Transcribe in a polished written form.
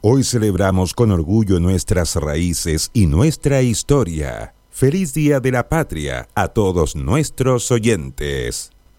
Hoy celebramos con orgullo nuestras raíces y nuestra historia. Feliz Día de la Patria a todos nuestros oyentes.